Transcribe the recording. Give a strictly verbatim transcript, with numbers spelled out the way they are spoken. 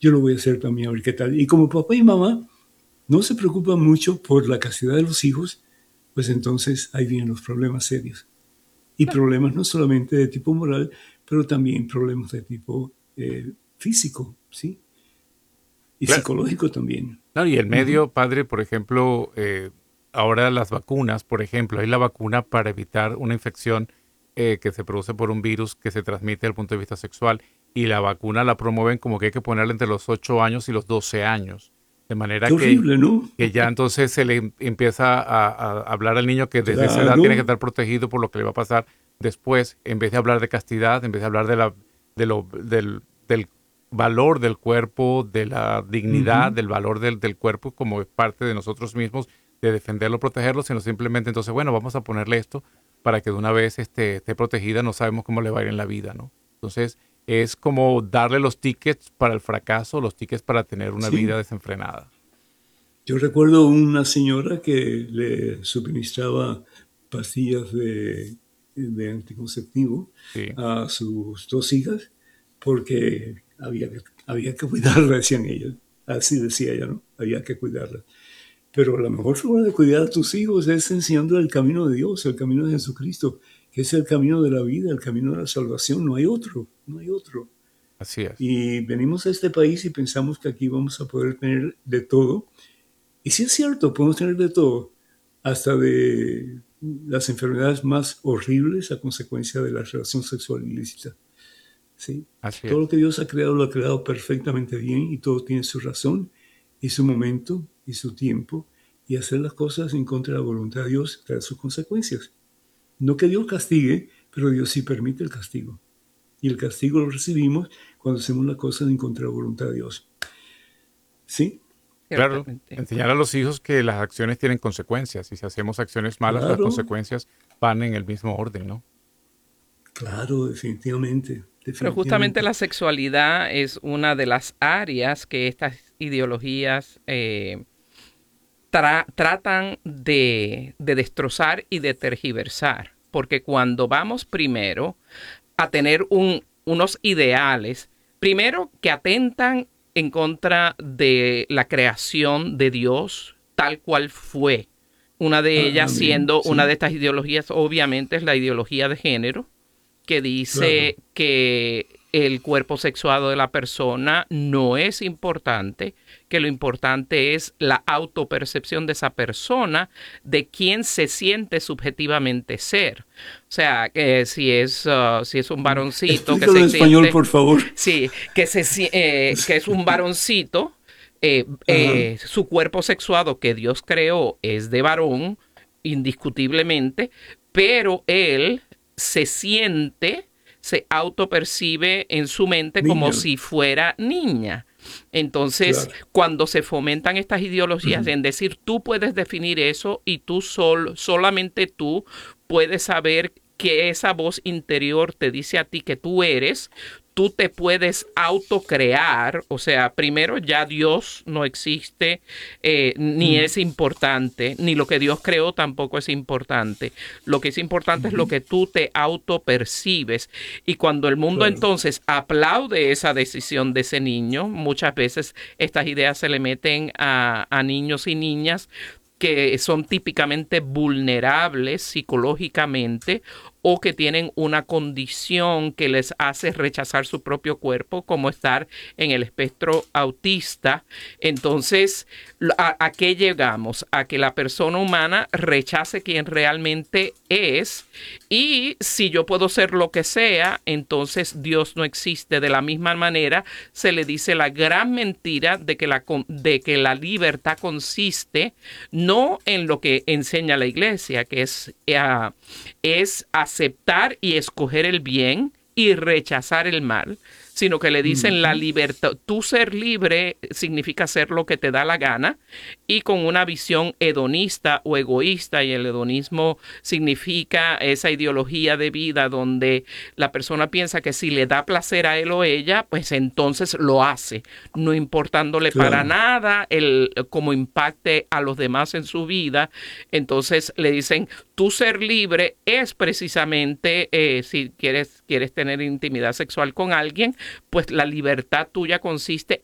yo lo voy a hacer también, a ver qué tal. Y como papá y mamá no se preocupan mucho por la castidad de los hijos, pues entonces ahí vienen los problemas serios. Y problemas no solamente de tipo moral, pero también problemas de tipo eh, físico, ¿sí? Y Claro. psicológico también. No, y el Uh-huh. medio, padre, por ejemplo, eh, ahora las vacunas, por ejemplo, hay la vacuna para evitar una infección eh, que se produce por un virus que se transmite desde el punto de vista sexual, y la vacuna la promueven como que hay que ponerla entre los ocho años y los doce años, de manera Qué que, horrible, ¿no? que ya entonces se le empieza a, a hablar al niño que desde esa edad tiene que Claro. estar protegido por lo que le va a pasar después, en vez de hablar de castidad, en vez de hablar de la, de lo, del, del valor del cuerpo, de la dignidad, Uh-huh. del valor del, del cuerpo como parte de nosotros mismos, de defenderlo, protegerlo, sino simplemente entonces, bueno, vamos a ponerle esto para que de una vez esté, esté protegida, no sabemos cómo le va a ir en la vida, ¿no? Entonces, es como darle los tickets para el fracaso, los tickets para tener una vida Sí. desenfrenada. Yo recuerdo una señora que le suministraba pastillas de, de anticonceptivo Sí, a sus dos hijas porque había que, había que cuidarla, decían ellas. Así decía ella, ¿no? Había que cuidarla. Pero la mejor forma de cuidar a tus hijos es enseñando el camino de Dios, el camino de Jesucristo, que es el camino de la vida, el camino de la salvación. No hay otro, no hay otro. así es. Y venimos a este país y pensamos que aquí vamos a poder tener de todo. Y sí es cierto, podemos tener de todo, hasta de las enfermedades más horribles a consecuencia de la relación sexual ilícita. ¿Sí? Así Todo lo es. que Dios ha creado lo ha creado perfectamente bien y todo tiene su razón y su momento y su tiempo, y hacer las cosas en contra de la voluntad de Dios trae sus consecuencias. No que Dios castigue, pero Dios sí permite el castigo. Y el castigo lo recibimos cuando hacemos las cosas en contra de la voluntad de Dios. ¿Sí? Claro, Ciertamente. enseñar a los hijos que las acciones tienen consecuencias, y si hacemos acciones malas, las Claro, consecuencias van en el mismo orden, ¿no? claro, definitivamente, Pero justamente definitivamente. la sexualidad es una de las áreas que estas ideologías eh, tra tratan de, de destrozar y de tergiversar. Porque cuando vamos primero a tener un, unos ideales, primero que atentan en contra de la creación de Dios tal cual fue. Una de Ah, ellas amén, siendo una de sí, estas ideologías, obviamente, es la ideología de género, que claro. dice que el cuerpo sexuado de la persona no es importante, que lo importante es la autopercepción de esa persona, de quién se siente subjetivamente ser. O sea, que si es, uh, si es un varoncito que Explícalo se en español, siente, por favor. sí, que, se, eh, que es un varoncito, eh, Ajá, eh, su cuerpo sexuado que Dios creó es de varón, indiscutiblemente, pero él se siente, se autopercibe en su mente como niña, si fuera niña. Entonces, claro. cuando se fomentan estas ideologías en decir tú puedes definir eso y tú sol, solamente tú puedes saber que esa voz interior te dice a ti que tú eres, tú te puedes autocrear, o sea, primero ya Dios no existe, eh, ni Mm, es importante, ni lo que Dios creó tampoco es importante. Lo que es importante es lo ujú, que tú te autopercibes. Y cuando el mundo claro. entonces aplaude esa decisión de ese niño, muchas veces estas ideas se le meten a, a niños y niñas que son típicamente vulnerables psicológicamente o que tienen una condición que les hace rechazar su propio cuerpo, como estar en el espectro autista. Entonces, ¿a, a qué llegamos? A que la persona humana rechace quien realmente es, y si yo puedo ser lo que sea, entonces Dios no existe. De la misma manera, se le dice la gran mentira de que la, de que la libertad consiste no en lo que enseña la iglesia, que es, uh, es aceptar y escoger el bien y rechazar el mal, sino que le dicen la Ujú, libertad. Tú ser libre significa hacer lo que te da la gana, y con una visión hedonista o egoísta, y el hedonismo significa esa ideología de vida donde la persona piensa que si le da placer a él o ella, pues entonces lo hace, no importándole para claro. nada el cómo impacte a los demás en su vida. Entonces le dicen, tú ser libre es precisamente, eh, si quieres, quieres tener intimidad sexual con alguien, pues la libertad tuya consiste